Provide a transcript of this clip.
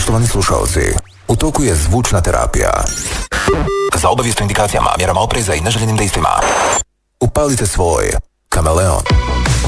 Poštovani slušalci, u toku je zvučna terapija. Za obavijest o indikacijama, mjerama opreza i neželjenim dejstvima upalite svoj kameleon.